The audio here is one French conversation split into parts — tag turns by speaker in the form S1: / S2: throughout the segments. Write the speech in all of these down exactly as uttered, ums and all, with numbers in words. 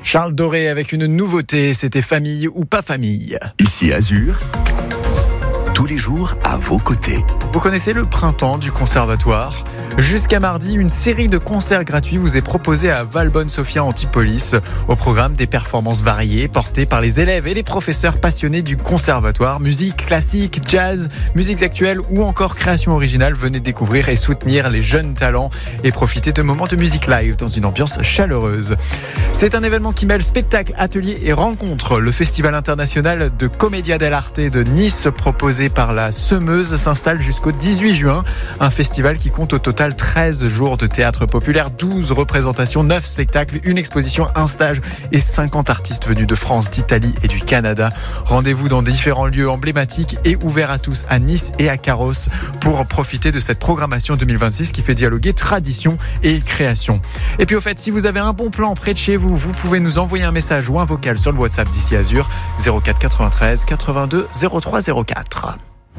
S1: Charles Doré avec une nouveauté, c'était Famille ou pas famille.
S2: Ici Azur, tous les jours à vos côtés.
S1: Vous connaissez le printemps du conservatoire ? Jusqu'à mardi, une série de concerts gratuits vous est proposée à Valbonne-Sophia Antipolis. Au programme, des performances variées portées par les élèves et les professeurs passionnés du conservatoire. Musique classique, jazz, musiques actuelles ou encore création originale. Venez découvrir et soutenir les jeunes talents et profiter de moments de musique live dans une ambiance chaleureuse. C'est un événement qui mêle spectacle, atelier et rencontres. Le Festival international de Commedia dell'arte de Nice, proposé par la Semeuse, s'installe jusqu'au dix-huit juin. Un festival qui compte au total treize jours de théâtre populaire, douze représentations, neuf spectacles, une exposition, un stage et cinquante artistes venus de France, d'Italie et du Canada. Rendez-vous dans différents lieux emblématiques et ouverts à tous à Nice et à Carros pour profiter de cette programmation deux mille vingt-six qui fait dialoguer tradition et création. Et puis au fait, si vous avez un bon plan près de chez vous, vous pouvez nous envoyer un message ou un vocal sur le WhatsApp d'Ici Azur zéro quatre quatre-vingt-treize quatre-vingt-deux zéro trois zéro quatre.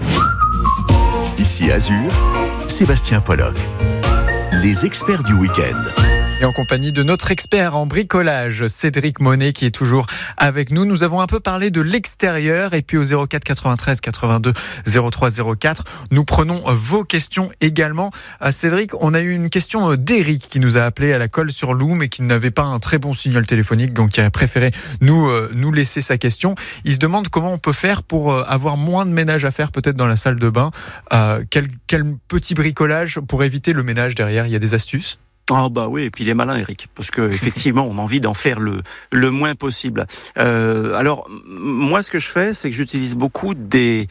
S2: Ici Azur, Sébastien Pollock. Les experts du week-end.
S1: Et en compagnie de notre expert en bricolage, Cédric Monet, qui est toujours avec nous. Nous avons un peu parlé de l'extérieur et puis au zéro quatre quatre-vingt-treize quatre-vingt-deux zéro trois zéro quatre, nous prenons vos questions également. Cédric, on a eu une question d'Éric qui nous a appelé à la Colle-sur-Loup mais qui n'avait pas un très bon signal téléphonique, donc qui a préféré nous, euh, nous laisser sa question. Il se demande comment on peut faire pour avoir moins de ménage à faire peut-être dans la salle de bain. Euh, quel, quel petit bricolage pour éviter le ménage derrière? Il y a des astuces?
S3: Ah bah oui, et puis il est malin, Eric, parce que effectivement, on a envie d'en faire le le moins possible. Euh, alors moi, ce que je fais, c'est que j'utilise beaucoup des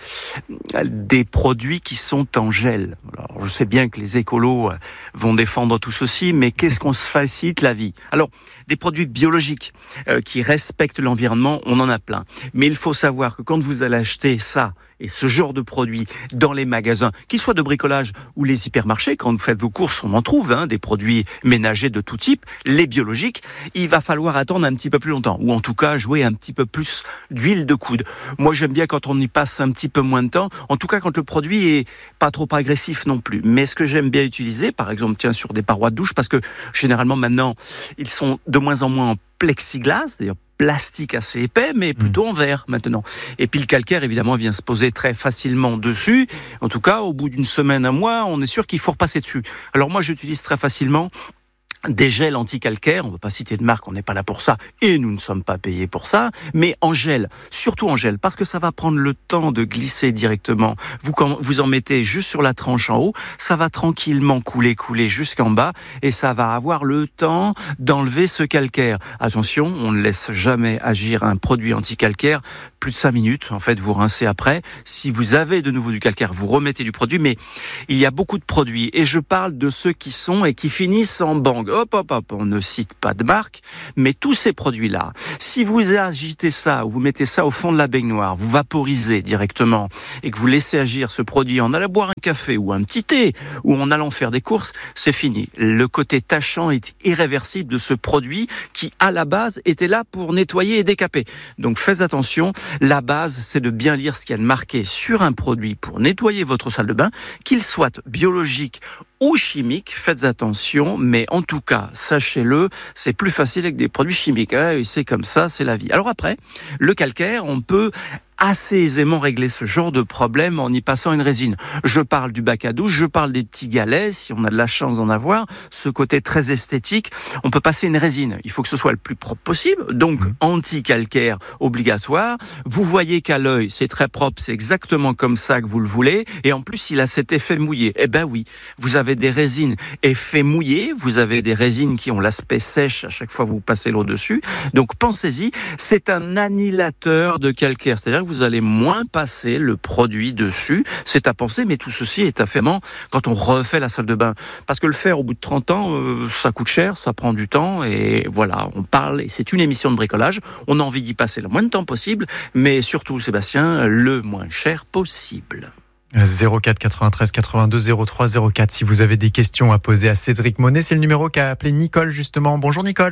S3: des produits qui sont en gel. Alors je sais bien que les écolos vont défendre tout ceci, mais qu'est-ce qu'on se facilite la vie? Alors des produits biologiques euh, qui respectent l'environnement, on en a plein. Mais il faut savoir que quand vous allez acheter ça et ce genre de produits dans les magasins, qu'ils soient de bricolage ou les hypermarchés, quand vous faites vos courses, on en trouve hein, des produits ménagers de tout type, les biologiques, il va falloir attendre un petit peu plus longtemps, ou en tout cas jouer un petit peu plus d'huile de coude. Moi j'aime bien quand on y passe un petit peu moins de temps, en tout cas quand le produit est pas trop agressif non plus. Mais ce que j'aime bien utiliser, par exemple tiens sur des parois de douche, parce que généralement maintenant ils sont de moins en moins en plexiglas, c'est-à-dire plastique assez épais, mais plutôt en verre maintenant. Et puis le calcaire, évidemment, vient se poser très facilement dessus. En tout cas, au bout d'une semaine, un mois, on est sûr qu'il faut repasser dessus. Alors moi, j'utilise très facilement des gels anti-calcaires, on ne va pas citer de marque, on n'est pas là pour ça, et nous ne sommes pas payés pour ça, mais en gel, surtout en gel, parce que ça va prendre le temps de glisser directement. Vous, quand vous en mettez juste sur la tranche en haut, ça va tranquillement couler, couler jusqu'en bas, et ça va avoir le temps d'enlever ce calcaire. Attention, on ne laisse jamais agir un produit anti-calcaire plus de cinq minutes, en fait, vous rincez après. Si vous avez de nouveau du calcaire, vous remettez du produit, mais il y a beaucoup de produits, et je parle de ceux qui sont et qui finissent en bang. Hop, hop, hop, on ne cite pas de marque, mais tous ces produits-là, si vous agitez ça, ou vous mettez ça au fond de la baignoire, vous vaporisez directement, et que vous laissez agir ce produit en allant boire un café ou un petit thé, ou en allant faire des courses, c'est fini. Le côté tachant est irréversible de ce produit qui, à la base, était là pour nettoyer et décaper. Donc faites attention, la base, c'est de bien lire ce qu'il y a de marqué sur un produit pour nettoyer votre salle de bain, qu'il soit biologique ou chimique, faites attention, mais en tout cas, sachez-le, c'est plus facile avec des produits chimiques, hein, et c'est comme ça, c'est la vie. Alors après, le calcaire, on peut assez aisément régler ce genre de problème en y passant une résine. Je parle du bac à douche, je parle des petits galets, si on a de la chance d'en avoir, ce côté très esthétique, on peut passer une résine. Il faut que ce soit le plus propre possible, donc mmh. anti-calcaire obligatoire. Vous voyez qu'à l'œil, c'est très propre, c'est exactement comme ça que vous le voulez, et en plus, il a cet effet mouillé. Eh ben oui, vous avez des résines effet mouillé, vous avez des résines qui ont l'aspect sèche à chaque fois que vous passez l'eau dessus, donc pensez-y, c'est un annihilateur de calcaire, c'est-à-dire que vous allez moins passer le produit dessus. C'est à penser, mais tout ceci est à faire quand on refait la salle de bain. Parce que le faire au bout de trente ans, euh, ça coûte cher, ça prend du temps, et voilà, on parle, et c'est une émission de bricolage. On a envie d'y passer le moins de temps possible, mais surtout, Sébastien, le moins cher possible.
S1: zéro quatre quatre-vingt-treize quatre-vingt-deux zéro trois zéro quatre si vous avez des questions à poser à Cédric Monet. C'est le numéro qu'a appelé Nicole, justement. Bonjour, Nicole.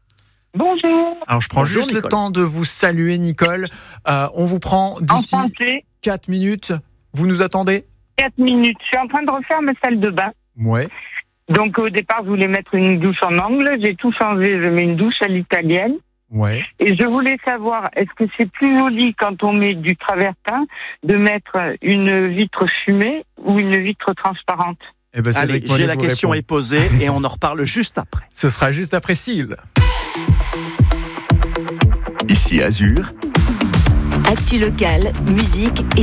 S4: Bonjour.
S1: Alors, je prends
S3: Bonjour,
S1: juste
S3: Nicole.
S1: le temps de vous saluer, Nicole. Euh, on vous prend d'ici quatre minutes. Vous nous attendez ?
S4: quatre minutes. Je suis en train de refaire ma salle de bain.
S1: Ouais.
S4: Donc, au départ, je voulais mettre une douche en angle. J'ai tout changé. Je mets une douche à l'italienne.
S1: Ouais.
S4: Et je voulais savoir, est-ce que c'est plus joli quand on met du travertin de mettre une vitre fumée ou une vitre transparente?
S1: Eh ben,
S3: Allez, j'ai la question
S1: répond.
S3: est posée et on en reparle juste après.
S1: Ce sera juste après Syl.
S2: Ici Azur.
S5: Actu locale, musique et